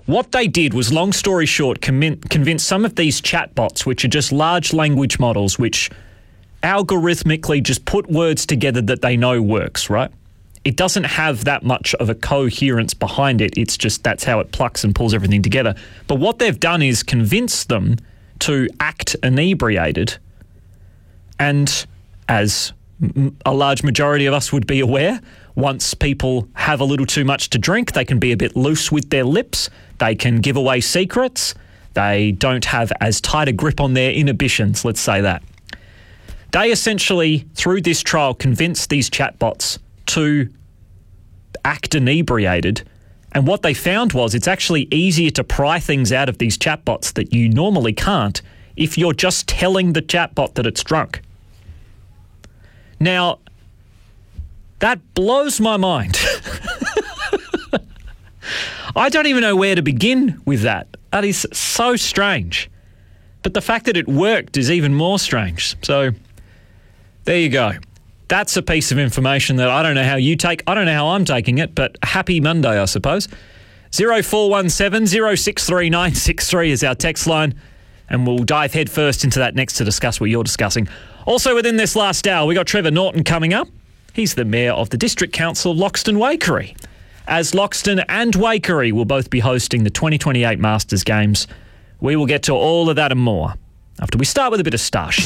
What they did was, long story short, convince some of these chatbots, which are just large language models, which algorithmically just put words together that they know works, right? It doesn't have that much of a coherence behind it. It's just that's how it plucks and pulls everything together. But what they've done is convince them to act inebriated. And as a large majority of us would be aware, once people have a little too much to drink, they can be a bit loose with their lips. They can give away secrets. They don't have as tight a grip on their inhibitions, let's say that. They essentially, through this trial, convinced these chatbots to act inebriated. And what they found was it's actually easier to pry things out of these chatbots that you normally can't if you're just telling the chatbot that it's drunk. Now, that blows my mind. I don't even know where to begin with that. That is so strange. But the fact that it worked is even more strange. So, there you go. That's a piece of information that I don't know how you take. I don't know how I'm taking it, but happy Monday, I suppose. 0417 063 963 is our text line, and we'll dive head first into that next to discuss what you're discussing. Also within this last hour, we got Trevor Norton coming up. He's the Mayor of the District Council of Loxton-Waikerie. As Loxton and Waikerie will both be hosting the 2028 Masters Games, we will get to all of that and more after we start with a bit of Starship.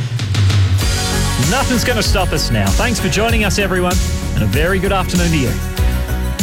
Nothing's going to stop us now. Thanks for joining us, everyone, and a very good afternoon to you.